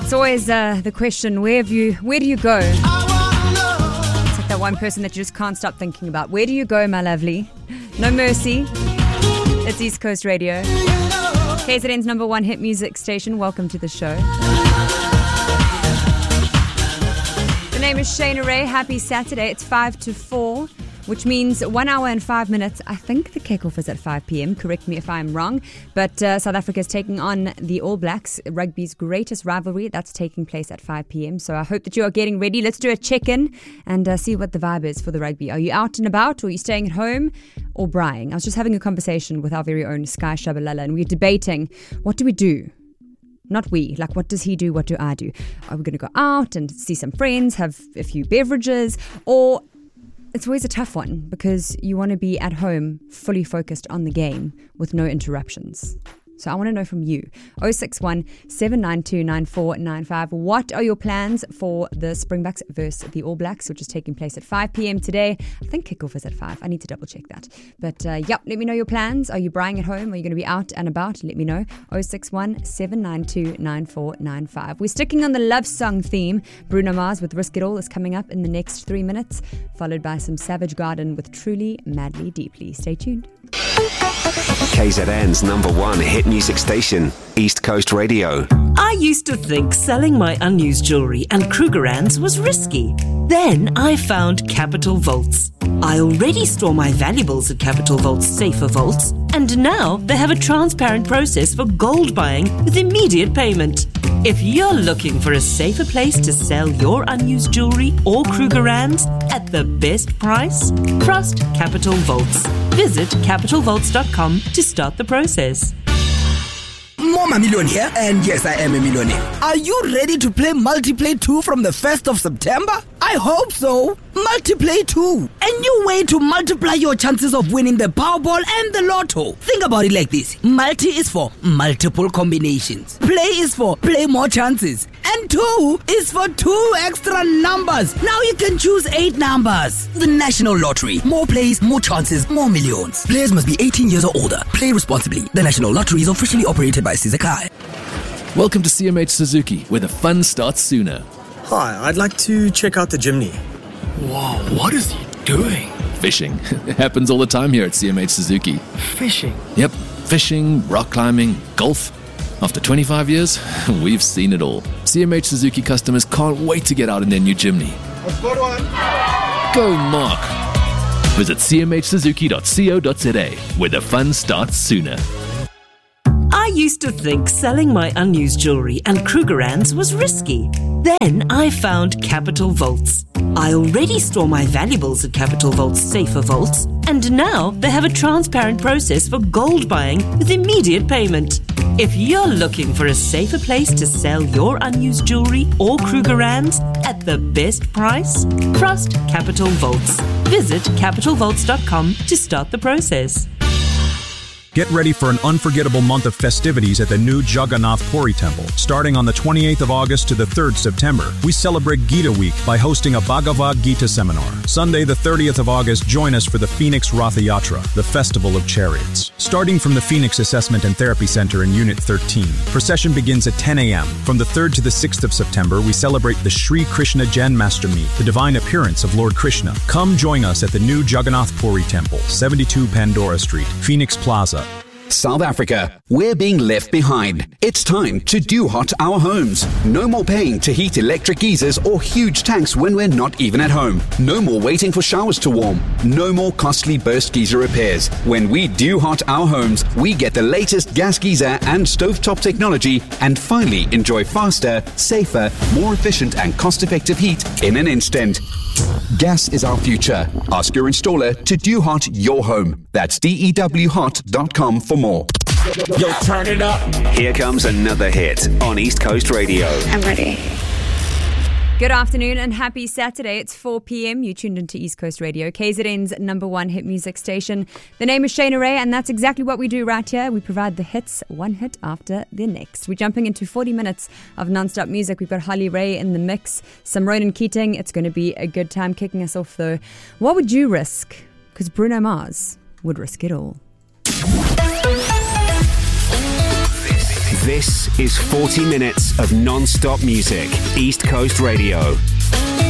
It's always the question, where do you go? It's like that one person that you just can't stop thinking about. Where do you go, my lovely? No mercy. It's East Coast Radio. KZN's number one hit music station. Welcome to the show. The name is Shayna Ray. Happy Saturday. It's 5 to 4. Which means 1 hour and 5 minutes. I think the kickoff is at 5 p.m. Correct me if I'm wrong. But South Africa is taking on the All Blacks, rugby's greatest rivalry. That's taking place at 5 p.m. So I hope that you are getting ready. Let's do a check-in and see what the vibe is for the rugby. Are you out and about, or are you staying at home, or braaiing? I was just having a conversation with our very own Sky Shabalala, and we were debating, what do we do? Not we. Like, what does he do? What do I do? Are we going to go out and see some friends, have a few beverages, or... It's always a tough one because you want to be at home fully focused on the game with no interruptions. So I want to know from you, 061 792 9495. What are your plans for the Springboks versus the All Blacks, which is taking place at 5 p.m. today? I think kickoff is at 5. I need to double check that. But let me know your plans. Are you braaiing at home? Are you going to be out and about? Let me know. 061 792 9495. We're sticking on the love song theme. Bruno Mars with Risk It All is coming up in the next 3 minutes, followed by some Savage Garden with Truly, Madly, Deeply. Stay tuned. KZN's number one hit music station, East Coast Radio. I used to think selling my unused jewellery and Krugerrands was risky. Then I found Capital Vaults. I already store my valuables at Capital Vaults Safer Vaults, and now they have a transparent process for gold buying with immediate payment. If you're looking for a safer place to sell your unused jewellery or Krugerrands at the best price, trust Capital Vaults. Visit capitalvaults.com to start the process. Mama Million here, and yes, I am a millionaire. Are you ready to play Multiplay 2 from the 1st of September? I hope so. Multiplay 2, a new way to multiply your chances of winning the Powerball and the Lotto. Think about it like this. Multi is for multiple combinations. Play is for play more chances. And 2 is for 2 extra numbers. Now you can choose 8 numbers. The National Lottery. More plays, more chances, more millions. Players must be 18 years or older. Play responsibly. The National Lottery is officially operated by Sizakai. Welcome to CMH Suzuki, where the fun starts sooner. Hi, I'd like to check out the Jimny. Wow, what is he doing? Fishing. It happens all the time here at CMH Suzuki. Fishing? Yep, fishing, rock climbing, golf. After 25 years, we've seen it all. CMH Suzuki customers can't wait to get out in their new Jimny. I've got one. Go, Mark. Visit cmhsuzuki.co.za, where the fun starts sooner. I used to think selling my unused jewellery and Krugerrands was risky. Then I found Capital Vaults. I already store my valuables at Capital Vaults Safer Vaults, and now they have a transparent process for gold buying with immediate payment. If you're looking for a safer place to sell your unused jewellery or Krugerrands at the best price, trust Capital Vaults. Visit capitalvaults.com to start the process. Get ready for an unforgettable month of festivities at the new Jagannath Puri Temple. Starting on the 28th of August to the 3rd September, we celebrate Gita Week by hosting a Bhagavad Gita seminar. Sunday, the 30th of August, join us for the Phoenix Ratha Yatra, the Festival of Chariots. Starting from the Phoenix Assessment and Therapy Center in Unit 13, procession begins at 10 a.m. From the 3rd to the 6th of September, we celebrate the Sri Krishna Janmashtami, the divine appearance of Lord Krishna. Come join us at the new Jagannath Puri Temple, 72 Pandora Street, Phoenix Plaza. South Africa, we're being left behind. It's time to do hot our homes. No more paying to heat electric geysers or huge tanks when we're not even at home. No more waiting for showers to warm. No more costly burst geyser repairs. When we do hot our homes, we get the latest gas geyser and stovetop technology and finally enjoy faster, safer, more efficient and cost-effective heat in an instant. Gas is our future. Ask your installer to do hot your home. That's dewhot.com for more. Yo, turn it up. Here comes another hit on East Coast Radio. I'm ready. Good afternoon and happy Saturday. It's 4 p.m. You tuned into East Coast Radio, KZN's number one hit music station. The name is Shayna Ray, and that's exactly what we do right here. We provide the hits, one hit after the next. We're jumping into 40 minutes of non-stop music. We've got Holly Ray in the mix, some Ronan Keating. It's going to be a good time. Kicking us off though, what would you risk? Because Bruno Mars would risk it all. This is 40 minutes of non-stop music. East Coast Radio.